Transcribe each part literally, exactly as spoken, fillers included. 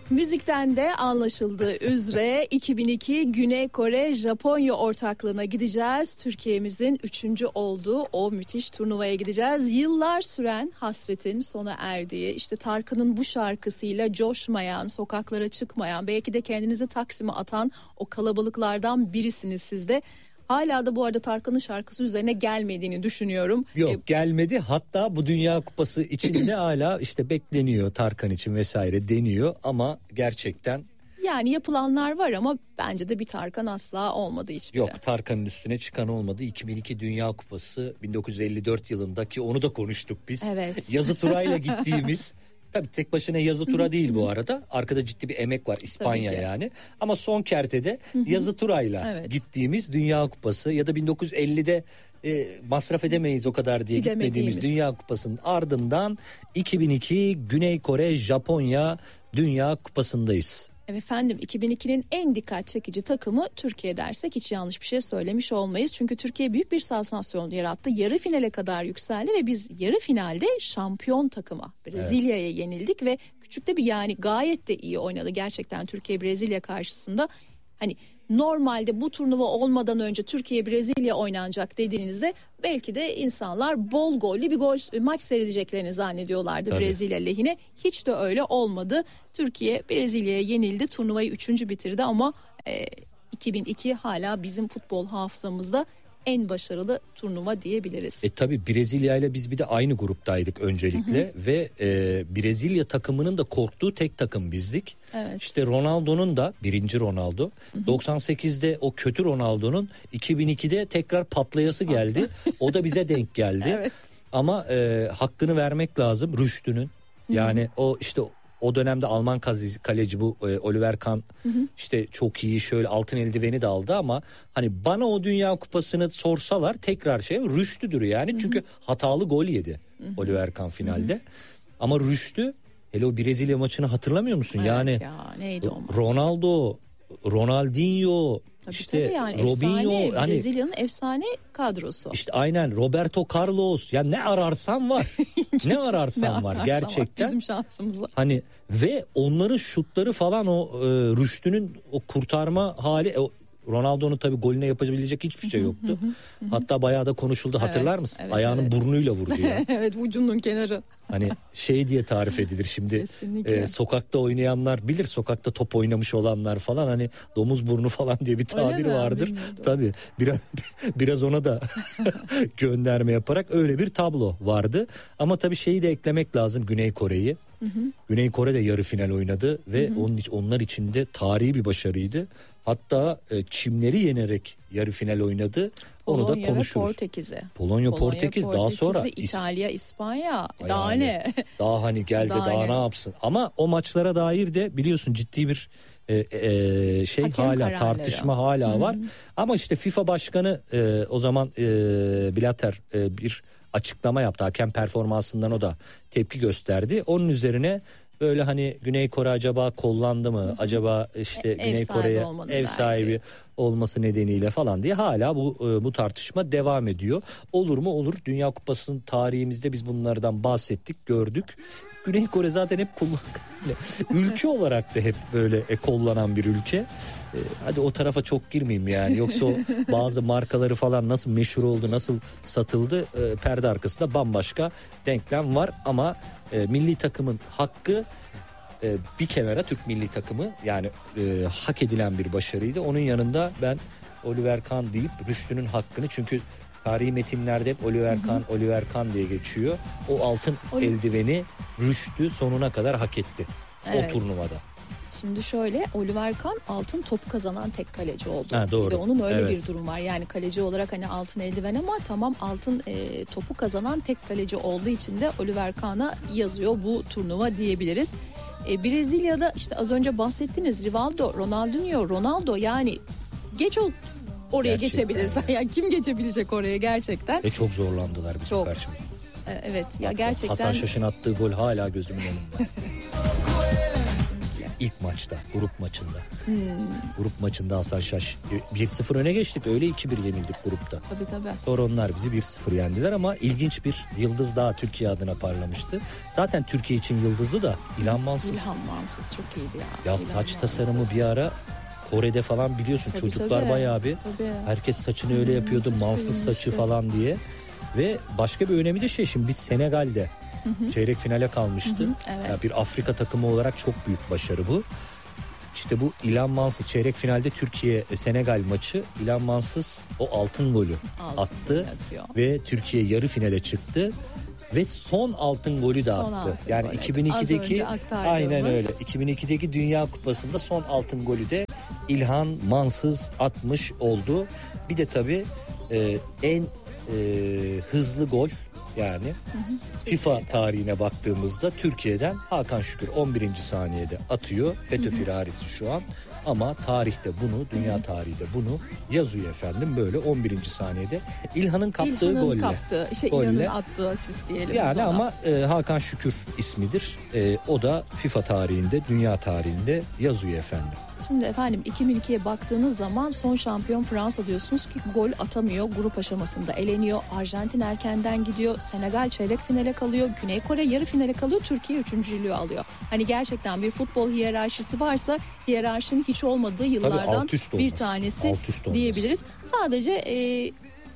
Müzikten de anlaşıldığı üzere iki bin iki Güney Kore Japonya ortaklığına gideceğiz. Türkiye'mizin üçüncü olduğu o müthiş turnuvaya gideceğiz. Yıllar süren hasretin sona erdiği, işte Tarkan'ın bu şarkısıyla coşmayan, sokaklara çıkmayan, belki de kendinizi Taksim'e atan o kalabalıklardan birisiniz siz de. Hala da bu arada Tarkan'ın şarkısı üzerine gelmediğini düşünüyorum. Yok ee, gelmedi, hatta bu Dünya Kupası içinde hala işte bekleniyor Tarkan için vesaire deniyor ama gerçekten. Yani yapılanlar var ama bence de bir Tarkan asla olmadı hiçbiri. Yok, Tarkan'ın üstüne çıkan olmadı. iki bin iki Dünya Kupası bin dokuz yüz elli dört yılındaki, onu da konuştuk biz. Evet. Yazı turayla gittiğimiz. Tabii tek başına yazı tura değil bu arada. Arkada ciddi bir emek var, İspanya yani. Ama son kertede yazı turayla evet. gittiğimiz Dünya Kupası ya da bin dokuz yüz ellide e, masraf edemeyiz o kadar diye gitmediğimiz Dünya Kupası'nın ardından iki bin iki Güney Kore Japonya Dünya Kupası'ndayız. Efendim, iki bin ikinin en dikkat çekici takımı Türkiye dersek hiç yanlış bir şey söylemiş olmayız. Çünkü Türkiye büyük bir sansasyon yarattı. Yarı finale kadar yükseldi ve biz yarı finalde şampiyon takıma Brezilya'ya evet. yenildik ve küçük de bir, yani gayet de iyi oynadı gerçekten Türkiye Brezilya karşısında. Hani normalde bu turnuva olmadan önce Türkiye Brezilya oynanacak dediğinizde belki de insanlar bol gollü bir gol bir maç seyredeceklerini zannediyorlardı Tabii. Brezilya lehine. Hiç de öyle olmadı. Türkiye Brezilya'ya yenildi. Turnuvayı üçüncü bitirdi ama e, iki bin iki hala bizim futbol hafızamızda en başarılı turnuva diyebiliriz. E tabii Brezilya ile biz bir de aynı gruptaydık öncelikle hı hı. ve e, Brezilya takımının da korktuğu tek takım bizdik. Evet. İşte Ronaldo'nun da birinci Ronaldo hı hı. doksan sekizde o kötü Ronaldo'nun iki bin ikide tekrar patlayası geldi. O da bize denk geldi. Evet. Ama e, hakkını vermek lazım Rüştü'nün. Yani hı hı. o işte o dönemde Alman kaleci bu e, Oliver Kahn hı hı. işte çok iyi, şöyle altın eldiveni de aldı ama hani bana o Dünya Kupası'nı sorsalar tekrar şey Rüştü'dür yani. Hı hı. Çünkü hatalı gol yedi hı hı. Oliver Kahn finalde. Hı hı. Ama Rüştü, hele o Brezilya maçını hatırlamıyor musun? Evet yani ya, neydi o maç? Ronaldo, Ronaldinho, tabii işte tabii yani Robinho, efsane, hani Brezilya'nın efsane kadrosu. İşte aynen Roberto Carlos, ya ne ararsan var. ne ararsan ne var ararsan gerçekten. Var, bizim şansımıza. Hani ve onların şutları falan, o e, Rüştü'nün o kurtarma hali, e, Ronaldo'nun tabii golüne yapabilecek hiçbir şey yoktu. Hatta bayağı da konuşuldu, hatırlar evet, mısın? Evet, Ayağının evet. burnuyla vurdu ya. Evet, ucunun kenarı. Hani şey diye tarif edilir şimdi. E, sokakta oynayanlar bilir, sokakta top oynamış olanlar falan, hani domuz burnu falan diye bir tabir vardır. Tabii biraz biraz ona da gönderme yaparak öyle bir tablo vardı. Ama tabii şeyi de eklemek lazım, Güney Kore'yi. Hı hı. Güney Kore de yarı final oynadı ve hı hı. Onun, onlar için de tarihi bir başarıydı. Hatta e, kimleri yenerek yarı final oynadı, onu Polonya da konuşuruz. Portekiz'i. Polonya, Polonya Portekiz, daha sonra İtalya, İspanya. Daha yani, ne? Daha hani geldi daha, daha ne yapsın? Ama o maçlara dair de biliyorsun ciddi bir e, e, şey Hakem hala kararları. tartışma hala Hı-hı. var. Ama işte FIFA başkanı e, o zaman e, Blatter e, bir açıklama yaptı. Hakem performansından o da tepki gösterdi. Onun üzerine böyle hani Güney Kore acaba kollandı mı? Hı-hı. Acaba işte e, Güney Kore'ye ev sahibi belki. olması nedeniyle falan diye hala bu bu tartışma devam ediyor. Olur mu? Olur. Dünya Kupası'nın tarihimizde biz bunlardan bahsettik, gördük. Güney Kore zaten hep kullan ülke olarak da hep böyle e, kollanan bir ülke. E, hadi o tarafa çok girmeyeyim yani. Yoksa o bazı markaları falan nasıl meşhur oldu, nasıl satıldı, e, perde arkasında bambaşka denklem var ama e, milli takımın hakkı e, bir kenara, Türk milli takımı yani e, hak edilen bir başarıydı. Onun yanında ben Oliver Kahn deyip Rüştü'nün hakkını, çünkü tarihi metinlerde hep Oliver Kahn, hı hı. Oliver Kahn diye geçiyor. O altın Ol- eldiveni Rüştü sonuna kadar hak etti evet. o turnuvada. Şimdi şöyle, Oliver Kahn altın top kazanan tek kaleci oldu. Ha, doğru. Bir de onun öyle evet. bir durum var. Yani kaleci olarak hani altın eldiven ama tamam, altın e, topu kazanan tek kaleci olduğu için de Oliver Kahn'a yazıyor bu turnuva diyebiliriz. E, Brezilya'da işte az önce bahsettiniz, Rivaldo, Ronaldinho, Ronaldo, yani geç o oraya gerçekten geçebilirsen yani. yani kim geçebilecek oraya gerçekten? Ve çok zorlandılar bizim çok. karşımızda. Evet ya, gerçekten. Hasan Şaş'ın attığı gol hala gözümün önünde. ilk maçta, grup maçında. Hmm. Grup maçında Hasan Şaş bir sıfır öne geçtik, öyle iki bir yenildik grupta. Tabii tabii. Sonra onlar bizi bir sıfır yendiler ama ilginç bir yıldız daha Türkiye adına parlamıştı. Zaten Türkiye için yıldızlı da İlhan Mansız. İlhan Mansız çok iyiydi ya. Ya İlhan saç Mansız. tasarımı bir ara Kore'de falan biliyorsun, tabii, çocuklar tabii. bayağı bir tabii. herkes saçını öyle yapıyordu, hmm, Mansız saçı falan diye. Ve başka bir önemi de şey, şimdi biz Senegal'de hı hı. çeyrek finale kalmıştı. Hı hı, evet. Yani bir Afrika takımı olarak çok büyük başarı bu. İşte bu İlhan Mansız çeyrek finalde Türkiye Senegal maçı, İlhan Mansız o altın golü altın attı ve Türkiye yarı finale çıktı ve son altın golü de son attı. Yani golü. iki bin ikideki aynen öyle. iki bin ikideki Dünya Kupası'nda son altın golü de İlhan Mansız atmış oldu. Bir de tabii e, en e, hızlı gol, yani hı hı. FIFA tarihine baktığımızda Türkiye'den Hakan Şükür on birinci saniyede atıyor. FETÖ firarisi şu an ama tarihte bunu, dünya tarihi de bunu yazıyor efendim, böyle on birinci saniyede İlhan'ın kaptığı İlhan'ın golle. Kaptığı, şey, golle. İlhan'ın attığı asist diyelim. Yani ama e, Hakan Şükür ismidir. E, o da FIFA tarihinde, dünya tarihinde yazıyor efendim. Şimdi efendim iki bin ikiye baktığınız zaman son şampiyon Fransa diyorsunuz ki gol atamıyor. Grup aşamasında eleniyor. Arjantin erkenden gidiyor. Senegal çeyrek finale kalıyor. Güney Kore yarı finale kalıyor. Türkiye üçüncülüğü alıyor. Hani gerçekten bir futbol hiyerarşisi varsa hiyerarşinin hiç olmadığı yıllardan bir tanesi diyebiliriz. Sadece e,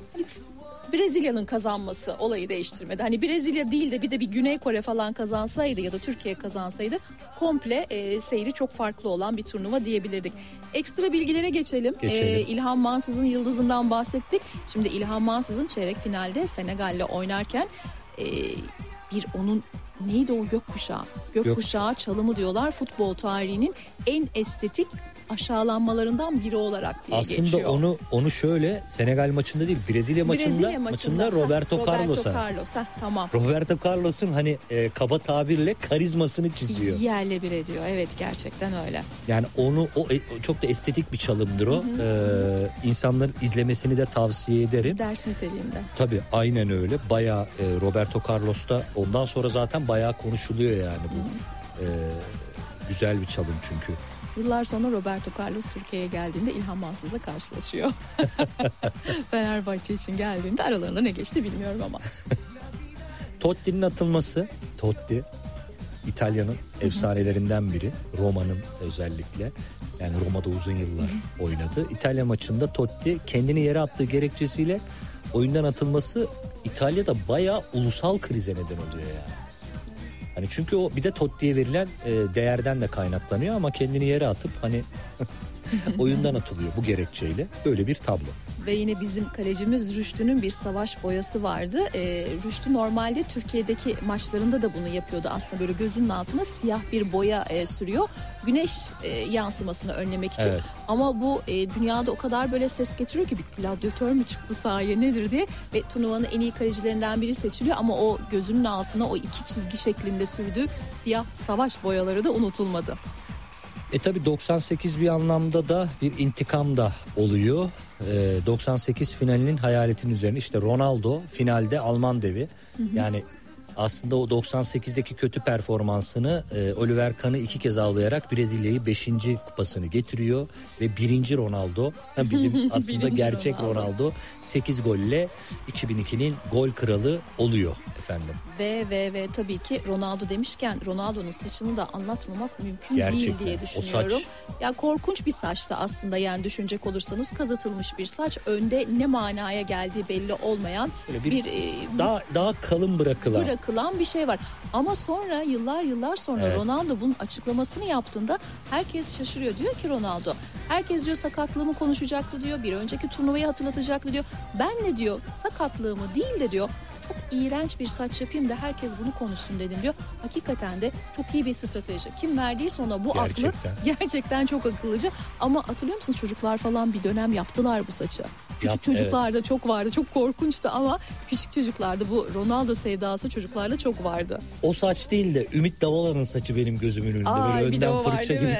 Brezilya'nın kazanması olayı değiştirmedi. Hani Brezilya değil de bir de bir Güney Kore falan kazansaydı ya da Türkiye kazansaydı komple e, seyri çok farklı olan bir turnuva diyebilirdik. Ekstra bilgilere geçelim. geçelim. E, İlhan Mansız'ın yıldızından bahsettik. Şimdi İlhan Mansız'ın çeyrek finalde Senegal'le oynarken e, bir onun neydi o gökkuşağı? Gökkuşağı çalımı diyorlar. Futbol tarihinin en estetik aşağılanmalarından biri olarak diye aslında geçiyor. Aslında onu onu şöyle Senegal maçında değil, Brezilya maçında Brezilya maçında, maçında Roberto, Roberto Carlos'a. Carlos'a tamam. Roberto Carlos'un hani e, kaba tabirle karizmasını çiziyor. Yerle bir ediyor. Evet, gerçekten öyle. Yani onu o, o çok da estetik bir çalımdır o. Ee, insanların izlemesini de tavsiye ederim. Ders niteliğinde. Tabii aynen öyle. Bayağı e, Roberto Carlos'ta ondan sonra zaten bayağı konuşuluyor yani bu. E, güzel bir çalım çünkü. Yıllar sonra Roberto Carlos Türkiye'ye geldiğinde İlhan Mansız'la karşılaşıyor. Fenerbahçe için geldiğinde aralarında ne geçti bilmiyorum ama. Totti'nin atılması, Totti İtalya'nın efsanelerinden biri, Roma'nın özellikle, yani Roma'da uzun yıllar oynadı. İtalya maçında Totti kendini yere attığı gerekçesiyle oyundan atılması İtalya'da bayağı ulusal krize neden oluyor yani. Hani çünkü o bir de Totti'ye verilen e, değerden de kaynaklanıyor ama kendini yere atıp hani oyundan atılıyor bu gerekçeyle. Böyle bir tablo. Ve yine bizim kalecimiz Rüştü'nün bir savaş boyası vardı. Ee, Rüştü normalde Türkiye'deki maçlarında da bunu yapıyordu. Aslında böyle gözünün altına siyah bir boya e, sürüyor. Güneş e, yansımasını önlemek için. Evet. Ama bu e, dünyada o kadar böyle ses getiriyor ki bir gladyatör mü çıktı sahaya nedir diye. Ve turnuvanın en iyi kalecilerinden biri seçiliyor. Ama o gözünün altına o iki çizgi şeklinde sürdüğü siyah savaş boyaları da unutulmadı. E tabi doksan sekiz bir anlamda da bir intikam da oluyor. E, doksan sekiz finalinin hayaletin üzerine işte Ronaldo finalde Alman devi. Hı hı. Yani aslında o doksan sekizdeki kötü performansını e, Oliver Kahn'ı iki kez ağlayarak Brezilya'yı beşinci kupasını getiriyor ve birinci Ronaldo bizim aslında gerçek Ronaldo. Ronaldo sekiz golle iki bin ikinin gol kralı oluyor efendim. Ve ve ve tabii ki Ronaldo demişken Ronaldo'nun saçını da anlatmamak mümkün gerçekten değil diye düşünüyorum. Saç... Ya korkunç bir saçtı aslında, yani düşünecek olursanız kazıtılmış bir saç, önde ne manaya geldiği belli olmayan bir, bir e, daha daha kalın bırakılan bırakılan bir şey var. Ama sonra yıllar yıllar sonra evet. Ronaldo bunun açıklamasını yaptığında herkes şaşırıyor. Diyor ki Ronaldo, herkes diyor sakatlığımı konuşacaktı diyor. Bir önceki turnuvayı hatırlatacaktı diyor. Ben de diyor sakatlığımı değil de diyor çok iğrenç bir saç yapayım da herkes bunu konuşsun dedim diyor. Hakikaten de çok iyi bir strateji. Kim verdiyse ona bu gerçekten. aklı gerçekten çok akıllıca. Ama hatırlıyor musunuz, çocuklar falan bir dönem yaptılar bu saçı. Küçük Yap, çocuklarda evet. çok vardı. Çok korkunçtu ama küçük çocuklarda bu Ronaldo sevdası çocuklarda çok vardı. O saç değil de Ümit Davala'nın saçı benim gözümün önünde. Aa, böyle önden var, fırça gibi.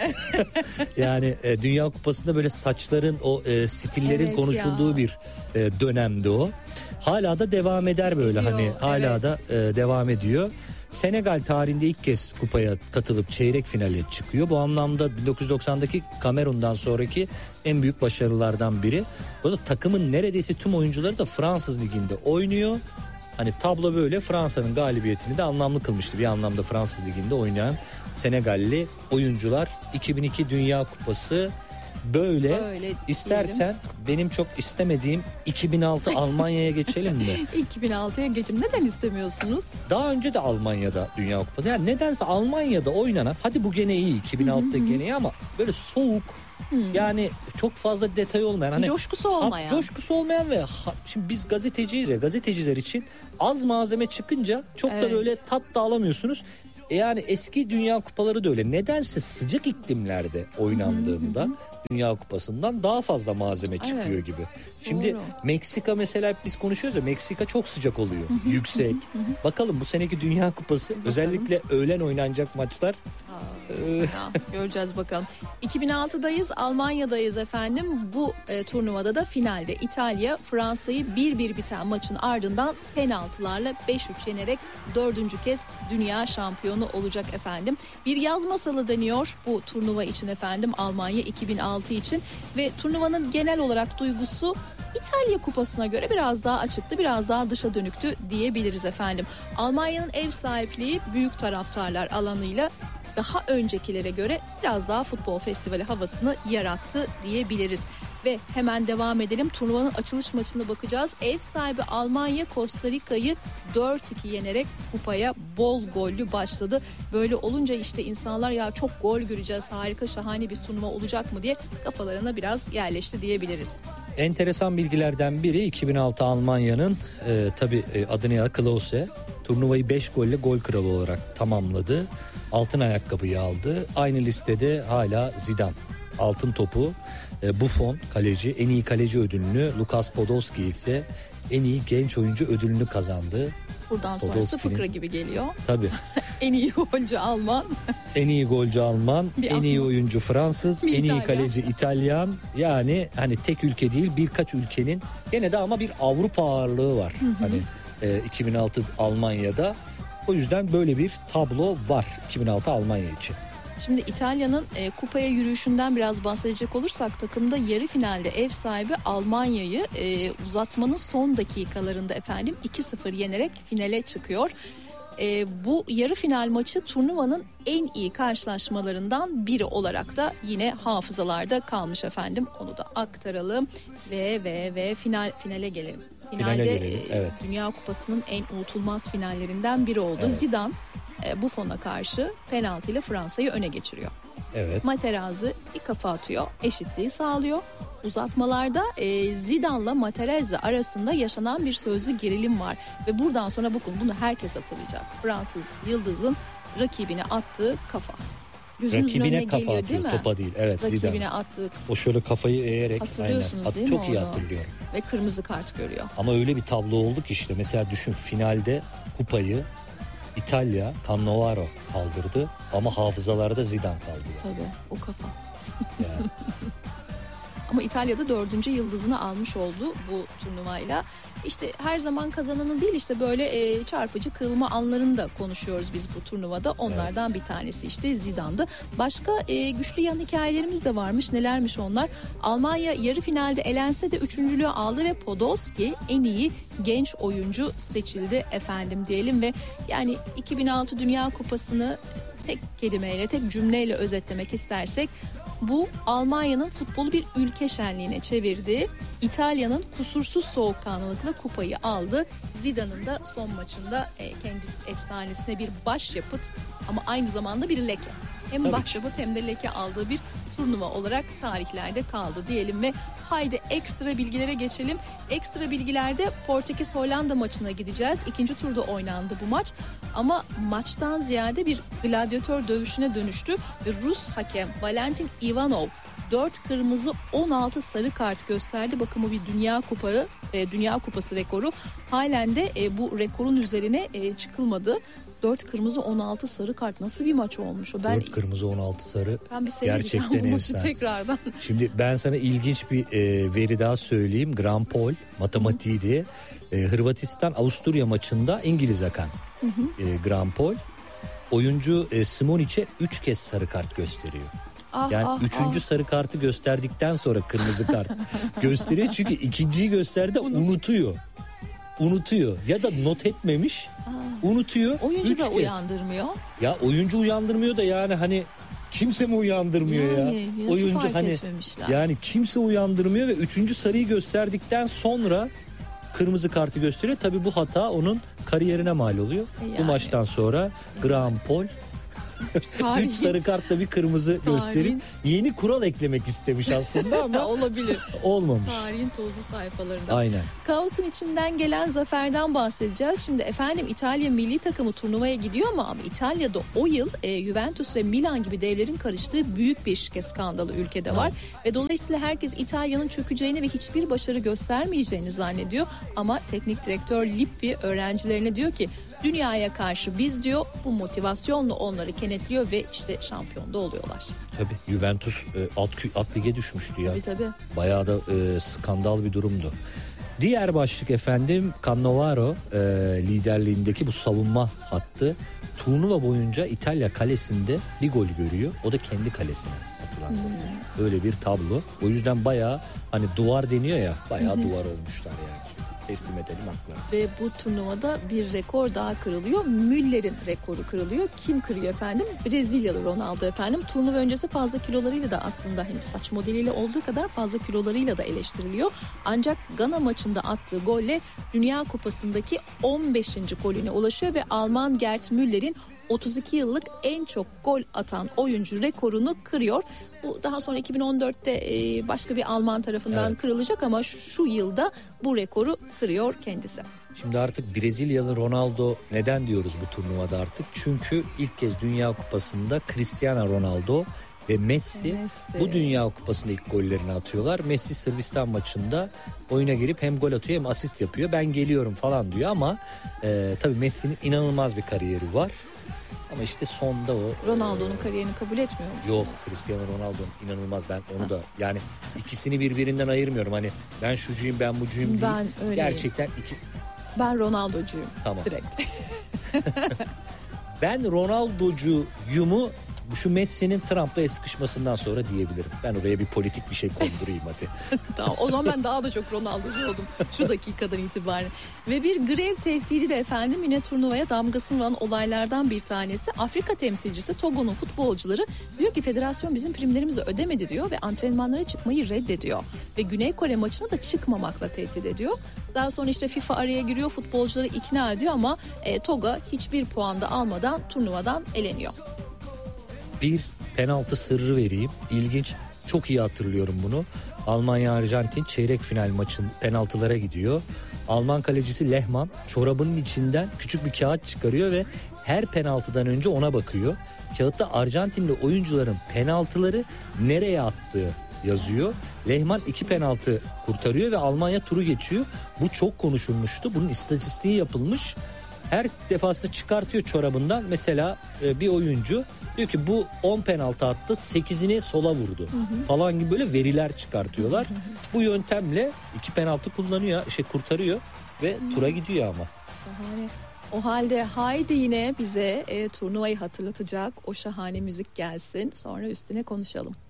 Yani e, Dünya Kupası'nda böyle saçların o e, stillerin evet konuşulduğu ya. bir e, dönemdi o. Hala da devam eder böyle ediyor, hani hala evet. da e, devam ediyor. Senegal tarihinde ilk kez kupaya katılıp çeyrek finale çıkıyor. Bu anlamda bin dokuz yüz doksandaki Kamerun'dan sonraki en büyük başarılardan biri. Burada takımın neredeyse tüm oyuncuları da Fransız liginde oynuyor. Hani tablo böyle, Fransa'nın galibiyetini de anlamlı kılmıştı. Bir anlamda Fransız liginde oynayan Senegalli oyuncular. iki bin iki Dünya Kupası böyle. Öyle İstersen diyelim. Benim çok istemediğim iki bin altı Almanya'ya geçelim mi? iki bin altıya geçelim. Neden istemiyorsunuz? Daha önce de Almanya'da Dünya Kupası. Yani nedense Almanya'da oynanan, hadi bu gene iyi, iki bin altıda gene iyi ama böyle soğuk. Hmm. Yani çok fazla detay olmayan, hani coşkusu olmayan. Ha, coşkusu olmayan ve ha, şimdi biz gazeteciyiz ya, gazeteciler için az malzeme çıkınca çok evet. da böyle tat da alamıyorsunuz. E yani eski Dünya Kupaları da öyle. Nedense sıcak iklimlerde oynandığında Dünya Kupası'ndan daha fazla malzeme çıkıyor evet. gibi. Şimdi doğru. Meksika mesela, hep biz konuşuyoruz ya, Meksika çok sıcak oluyor. Yüksek. Bakalım bu seneki Dünya Kupası bakalım. Özellikle öğlen oynanacak maçlar. Ee... Göreceğiz bakalım. iki bin altıdayız, Almanya'dayız efendim. Bu e, turnuvada da finalde İtalya Fransa'yı bir bir biten maçın ardından penaltılarla beş üç yenerek dördüncü kez dünya şampiyonu olacak efendim. Bir yaz masalı deniyor bu turnuva için efendim, Almanya iki bin altı için ve turnuvanın genel olarak duygusu İtalya Kupası'na göre biraz daha açıktı, biraz daha dışa dönüktü diyebiliriz efendim. Almanya'nın ev sahipliği büyük taraftarlar alanıyla daha öncekilere göre biraz daha futbol festivali havasını yarattı diyebiliriz. Ve hemen devam edelim. Turnuvanın açılış maçına bakacağız. Ev sahibi Almanya Costa Rica'yı dört iki yenerek kupaya bol gollü başladı. Böyle olunca işte insanlar ya çok gol göreceğiz, harika şahane bir turnuva olacak mı diye kafalarına biraz yerleşti diyebiliriz. Enteresan bilgilerden biri iki bin altı Almanya'nın e, tabii e, Adrian Klose turnuvayı beş golle gol kralı olarak tamamladı. Altın ayakkabıyı aldı. Aynı listede hala Zidane altın topu, e, Buffon kaleci, en iyi kaleci ödülünü, Lukas Podolski ise en iyi genç oyuncu ödülünü kazandı. Buradan sonrası fıkra gibi geliyor. Tabii. En iyi golcü Alman. En iyi golcü Alman, bir en iyi oyuncu Fransız, en İtalya. iyi kaleci İtalyan. Yani hani tek ülke değil, birkaç ülkenin gene de ama bir Avrupa ağırlığı var. Hı hı. Hani e, iki bin altı Almanya'da. O yüzden böyle bir tablo var iki bin altı Almanya için. Şimdi İtalya'nın e, kupaya yürüyüşünden biraz bahsedecek olursak, takımda yarı finalde ev sahibi Almanya'yı e, uzatmanın son dakikalarında efendim iki sıfır yenerek finale çıkıyor. E, bu yarı final maçı turnuvanın en iyi karşılaşmalarından biri olarak da yine hafızalarda kalmış efendim. Onu da aktaralım ve ve ve final finale gelelim. Finalde finale gelelim, evet. e, Dünya Kupası'nın en unutulmaz finallerinden biri oldu. Evet. Zidane e, Buffon'a karşı penaltıyla Fransa'yı öne geçiriyor. Evet. Materazzi bir kafa atıyor, eşitliği sağlıyor. Uzatmalarda e, Zidane'la Materazzi arasında yaşanan bir sözlü gerilim var ve buradan sonra bakın bunu herkes hatırlayacak. Fransız yıldızın rakibine attığı kafa. Gözünüzün rakibine kafa geliyor, atıyor, değil topa değil. Evet, rakibine Zidane. attığı. O şöyle kafayı eğerek. Hatırlıyorsunuz aynen. değil Çok mi iyi onu? hatırlıyorum. Ve kırmızı kart görüyor. Ama öyle bir tablo oldu ki işte mesela düşün, finalde kupayı İtalya Cannavaro kaldırdı ama hafızalarda Zidane kaldı. Tabii o kafa. Yani. Ama İtalya'da dördüncü yıldızını almış oldu bu turnuvayla. İşte her zaman kazananı değil, işte böyle e, çarpıcı kırılma anlarını da konuşuyoruz biz bu turnuvada. Onlardan evet. bir tanesi işte Zidane'dı. Başka e, güçlü yan hikayelerimiz de varmış. Nelermiş onlar? Almanya yarı finalde elense de üçüncülüğü aldı ve Podolski en iyi genç oyuncu seçildi efendim diyelim. Ve yani iki bin altı Dünya Kupası'nı tek kelimeyle, tek cümleyle özetlemek istersek, bu Almanya'nın futbolu bir ülke şenliğine çevirdi. İtalya'nın kusursuz soğukkanlılıkla kupayı aldı. Zidane'ın da son maçında e, kendi efsanesine bir başyapıt ama aynı zamanda bir leke. Hem Tabii başyapıt hem de leke aldığı bir turnuva olarak tarihlerde kaldı diyelim ve haydi ekstra bilgilere geçelim. Ekstra bilgilerde Portekiz Hollanda maçına gideceğiz. İkinci turda oynandı bu maç ama maçtan ziyade bir gladyatör dövüşüne dönüştü ve Rus hakem Valentin Ivanov dört kırmızı on altı sarı kart gösterdi. Bakın bu bir dünya kupası, e, Dünya Kupası rekoru. Halen de e, bu rekorun üzerine e, çıkılmadı. dört kırmızı on altı sarı kart, nasıl bir maç olmuş o? Ben, dört kırmızı on altı sarı gerçekten efsane. Tekrardan. Şimdi ben sana ilginç bir e, veri daha söyleyeyim. Grand Pol matematiği diye. E, Hırvatistan Avusturya maçında İngiliz hakem e, Grand Pol oyuncu e, Simonic'e üç kez sarı kart gösteriyor. Ah, yani ah, üçüncü ah. sarı kartı gösterdikten sonra kırmızı kart gösteriyor. Çünkü ikinciyi gösterdi, unutuyor. Unutuyor ya da not etmemiş. Aa, unutuyor. Oyuncu da kez. uyandırmıyor. Ya oyuncu uyandırmıyor da yani hani kimse mi uyandırmıyor yani, ya? Oyuncu hani etmemişler? Yani kimse uyandırmıyor ve üçüncü sarıyı gösterdikten sonra kırmızı kartı gösteriyor. Tabii bu hata onun kariyerine mal oluyor. Yani. Bu maçtan sonra Grand Pol üç sarı kartla bir kırmızı Tarihin. gösterip yeni kural eklemek istemiş aslında ama olabilir. Olmamış. Tarihin tozlu sayfalarında. Aynen. Kaosun içinden gelen zaferden bahsedeceğiz. Şimdi efendim İtalya milli takımı turnuvaya gidiyor ama, ama İtalya'da o yıl e, Juventus ve Milan gibi devlerin karıştığı büyük bir şike skandalı ülkede var. Evet. Ve dolayısıyla herkes İtalya'nın çökeceğini ve hiçbir başarı göstermeyeceğini zannediyor. Ama teknik direktör Lippi öğrencilerine diyor ki dünyaya karşı biz diyor bu motivasyonla onları kenetliyor ve işte şampiyon da oluyorlar. Tabii Juventus e, alt, alt lige düşmüştü ya. Tabii tabii. Bayağı da e, skandal bir durumdu. Diğer başlık efendim Cannavaro e, liderliğindeki bu savunma hattı turnuva boyunca İtalya kalesinde bir gol görüyor. O da kendi kalesine atılan gol. Hmm. Öyle bir tablo. O yüzden bayağı hani duvar deniyor ya, bayağı hmm. duvar olmuşlar yani. Teslim edelim haklarını. Ve bu turnuvada bir rekor daha kırılıyor. Müller'in rekoru kırılıyor. Kim kırıyor efendim? Brezilyalı Ronaldo efendim. Turnuva öncesi fazla kilolarıyla da aslında hem saç modeliyle olduğu kadar fazla kilolarıyla da eleştiriliyor. Ancak Gana maçında attığı golle Dünya Kupası'ndaki on beşinci golüne ulaşıyor ve Alman Gerd Müller'in otuz iki yıllık en çok gol atan oyuncu rekorunu kırıyor. Bu daha sonra iki bin on dörtte başka bir Alman tarafından evet. kırılacak ama şu yılda bu rekoru kırıyor kendisi. Şimdi artık Brezilyalı Ronaldo neden diyoruz bu turnuvada artık? Çünkü ilk kez Dünya Kupası'nda Cristiano Ronaldo ve Messi, Messi bu Dünya Kupası'nda ilk gollerini atıyorlar. Messi Sırbistan maçında oyuna girip hem gol atıyor hem asist yapıyor. Ben geliyorum falan diyor ama e, tabii Messi'nin inanılmaz bir kariyeri var. Ama işte sonda o... Ronaldo'nun e, kariyerini kabul etmiyor musunuz? Yok, Cristiano Ronaldo'nun inanılmaz, ben onu ha. da yani ikisini birbirinden ayırmıyorum. Hani ben şucuyum ben bucuyum değil. Ben öyleyim. Gerçekten iki... Ben Ronaldo'cuyum. Tamam. Direkt. Ben Ronaldo'cuyumu şu Messi'nin Trump'la sıkışmasından sonra diyebilirim. Ben oraya bir politik bir şey kondurayım hadi. Tamam, o zaman ben daha da çok Ronaldo'cu oldum şu dakikadan itibaren. Ve bir grev tehdidi de efendim yine turnuvaya damgasını vuran olaylardan bir tanesi. Afrika temsilcisi Togo'nun futbolcuları diyor ki federasyon bizim primlerimizi ödemedi diyor ve antrenmanlara çıkmayı reddediyor. Ve Güney Kore maçına da çıkmamakla tehdit ediyor. Daha sonra işte FIFA araya giriyor, futbolcuları ikna ediyor ama e, Toga hiçbir puan da almadan turnuvadan eleniyor. Bir penaltı sırrı vereyim. İlginç. Çok iyi hatırlıyorum bunu. Almanya-Arjantin çeyrek final maçın penaltılara gidiyor. Alman kalecisi Lehmann çorabının içinden küçük bir kağıt çıkarıyor ve her penaltıdan önce ona bakıyor. Kağıtta Arjantinli oyuncuların penaltıları nereye attığı yazıyor. Lehmann iki penaltı kurtarıyor ve Almanya turu geçiyor. Bu çok konuşulmuştu. Bunun istatistiği yapılmış. Her defasında çıkartıyor çorabından. Mesela e, bir oyuncu diyor ki bu on penaltı attı, sekizini sola vurdu hı hı. falan gibi böyle veriler çıkartıyorlar. Hı hı. Bu yöntemle iki penaltı kullanıyor, şey kurtarıyor ve hı. tura gidiyor ama. Şahane. O halde haydi yine bize e, turnuvayı hatırlatacak o şahane müzik gelsin. Sonra üstüne konuşalım.